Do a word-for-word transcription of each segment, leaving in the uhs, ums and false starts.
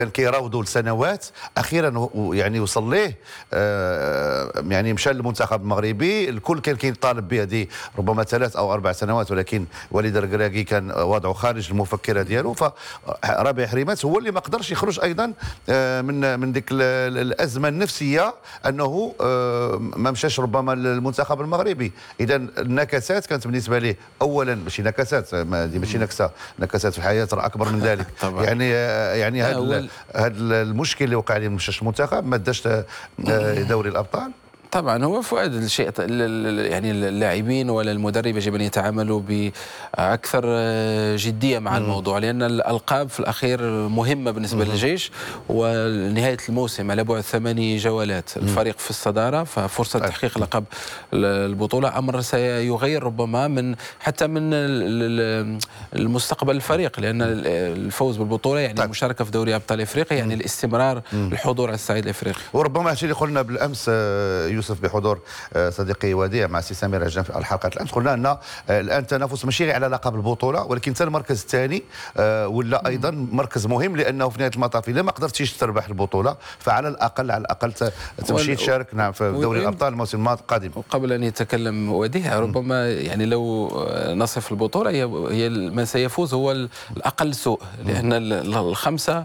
كان كيراودوا لسنوات، اخيرا يعني وصل ليه، آه يعني مشى للمنتخب المغربي. الكل كان كيطالب بهذه ربما ثلاث او اربع سنوات، ولكن وليد الركراكي كان وضعه خارج المفكره ديالو. فربيع حريمات هو اللي ما قدرش يخرج ايضا آه من من ديك الازمه النفسيه، انه آه ما مشاش ربما للمنتخب المغربي. اذا النكسات كانت بالنسبه ليه اولا ماشي نكسات، ماشي نكسه، نكسات في الحياه راه اكبر من ذلك. يعني يعني هذا هذا المشكل اللي وقع عليه مشاش المنتخب، ما داش دوري الابطال. طبعا هو فؤاد الشيء يعني اللاعبين ولا المدرب يجب ان يتعاملوا باكثر جديه مع الموضوع، لان الالقاب في الاخير مهمه بالنسبه للجيش، ونهايه الموسم على بعد ثماني جولات الفريق في الصداره، ففرصه تحقيق لقب البطوله امر سيغير ربما من حتى من المستقبل الفريق، لان الفوز بالبطوله يعني المشاركه في دوري ابطال افريقيا، يعني الاستمرار الحضور على الصعيد الافريقي. وربما هادشي اللي قلنا بالامس يوسف بحضور صديقي وديع مع سي سمير عجان في الحلقه الامس، قلنا ان الان التنافس ماشي غير على لقب البطوله، ولكن حتى المركز الثاني ولا ايضا مركز مهم، لانه في نهايه المطاف الا ما قدرتيش تربح البطوله فعلى الاقل على الاقل تمشي تشارك نعم في دوري الابطال الموسم القادم. وقبل ان يتكلم وديع، ربما يعني لو نصف البطوله هي هي من سيفوز هو الاقل سوء، لان الخمسه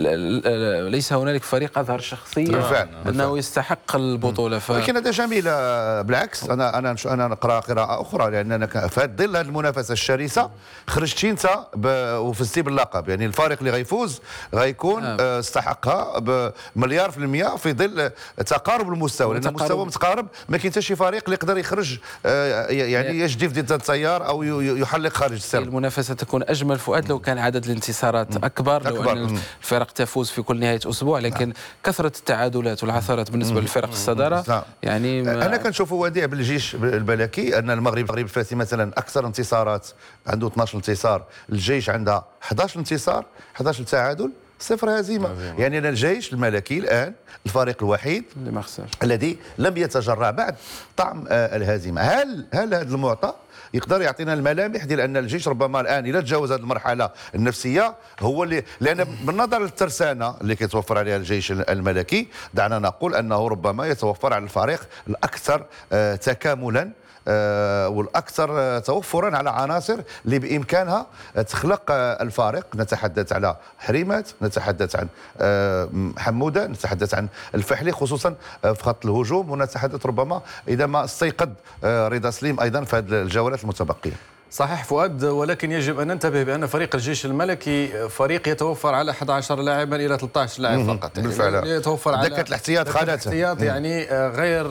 ليس هنالك فريق اظهر شخصيه انه يستحق البطوله. ولكن هذا جميل بالعكس. انا انا انا نقرا قراءه اخرى، لاننا في ظل هذه المنافسه الشرسه خرجتي انت وفزتي باللقب، يعني الفريق اللي غيفوز غيكون آه. استحقها بمليار في المية في ظل تقارب المستوى، لان المستوى متقارب. ما كاين حتى شي فريق اللي يقدر يخرج آه يعني يجدف ضد التيار او يحلق خارج السرب. المنافسه تكون اجمل فؤاد لو كان عدد الانتصارات اكبر، لو أكبر. ان الفرق تفوز في كل نهايه اسبوع، لكن كثره التعادلات والعثرات بالنسبه للفرق الصداره يعني انا كنشوفوا وديع بالجيش الملكي ان المغرب المغرب الفاسي مثلا اكثر انتصارات عنده اثناش انتصار، الجيش عندها احد عشر انتصار، احد عشر تعادل، صفر هزيمه. يعني أنا الجيش الملكي الان الفريق الوحيد اللي ما خسرش، الذي لم يتجرع بعد طعم آه الهزيمه. هل هل هذا المعطى يقدر يعطينا الملامح ديال ان الجيش ربما الان الى تجاوز هذه المرحله النفسيه هو اللي، لان بالنظر للترسانه اللي كيتوفر عليها الجيش الملكي، دعنا نقول انه ربما يتوفر على الفريق الاكثر آه تكاملا آه والاكثر آه توفرا على عناصر اللي بامكانها آه تخلق آه الفارق. نتحدث على حريمات، نتحدث عن آه حموده، نتحدث عن الفحلي خصوصا آه في خط الهجوم، ونتحدث ربما اذا ما استيقظ آه رضا سليم ايضا في هذه الجولات المتبقيه. صحيح فؤاد، ولكن يجب ان ننتبه بان فريق الجيش الملكي فريق يتوفر على احد عشر لاعبا الى ثلاثة عشر لاعب فقط. بالفعل يعني يتوفر على دكه الاحتياط خانته الاحتياط يعني غير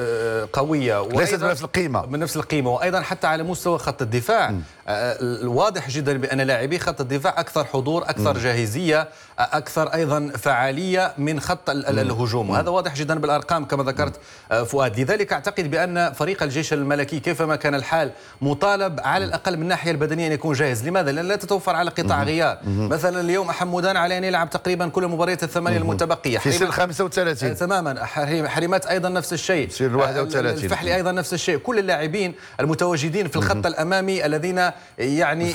قويه، ليست بنفس القيمه بنفس القيمه وايضا حتى على مستوى خط الدفاع واضح جدا بان لاعبي خط الدفاع اكثر حضور، اكثر جاهزيه، اكثر ايضا فعاليه من خط الهجوم، وهذا واضح جدا بالارقام كما ذكرت فؤاد. لذلك اعتقد بان فريق الجيش الملكي كيفما كان الحال مطالب على الاقل من الناحيه البدنيه ان يكون جاهز. لماذا؟ لان لا تتوفر على قطاع غيار. مثلا اليوم حمودان عليه ان يلعب تقريبا كل المباريات الثمانيه المتبقيه في سن خمسة وثلاثين تماما، حريمات ايضا نفس الشيء، سن واحد وثلاثين، الفحلي ايضا نفس الشيء. كل اللاعبين المتواجدين في الخط الامامي الذين يعني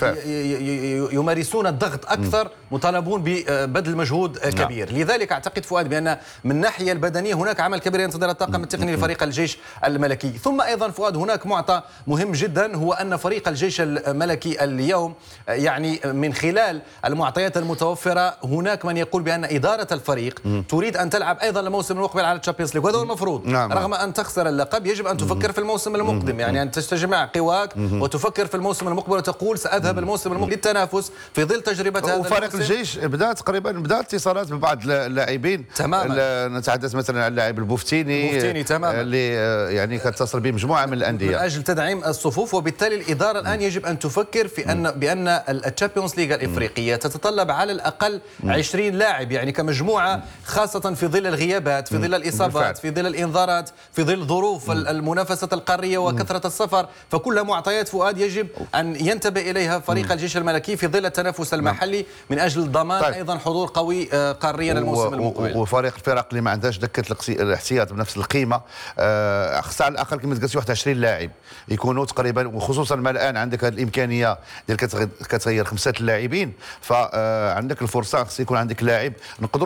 يمارسون الضغط اكثر مطالبون ببذل مجهود كبير. لذلك اعتقد فؤاد بان من الناحيه البدنيه هناك عمل كبير ينتظر الطاقم التقني لفريق الجيش الملكي. ثم ايضا فؤاد هناك معطى مهم جدا، هو ان فريق الجيش الملكي اليوم يعني من خلال المعطيات المتوفره هناك من يقول بان اداره الفريق تريد ان تلعب ايضا الموسم المقبل على الشامبيونز ليج، وهذا هو المفروض. نعم. رغم ان تخسر اللقب يجب ان تفكر في الموسم المقبل، يعني ان تستجمع قواك وتفكر في الموسم المقبل وتقول ساذهب الموسم المقبل للتنافس في ظل تجربه هذا الموسم. وفريق الجيش بدا تقريبا بدا اتصالات ببعض اللاعبين تماما. نتحدث مثلا عن اللاعب البوفتيني البوفتيني تماما اللي يعني كتصل به مجموعه من الانديه من اجل تدعيم الصفوف، وبالتالي الاداره الان يجب ان تفكر في ان بان الشامبيونز ليغ الافريقيه تتطلب على الاقل عشرين لاعب، يعني كمجموعه، خاصه في ظل الغيابات، في ظل الاصابات، في ظل الانذارات، في ظل ظروف المنافسه القاريه وكثره السفر، فكلها معطيات فؤاد يجب ان ينتبه اليها فريق الجيش الملكي في ظل التنافس المحلي من اجل ضمان طيب. ايضا حضور قوي آه، قاريا الموسم المقبل. وفريق الفرق اللي ما عندهاش دكه الاحتياط بنفس القيمه آه، خصها على الاقل كما قلت واحد عشرين لاعب يكونوا تقريبا، وخصوصا ما الان عندك هذه الامكانيه ديال كتغير خمسه اللاعبين، فعندك الفرصه خص يكون عندك لاعب نقدر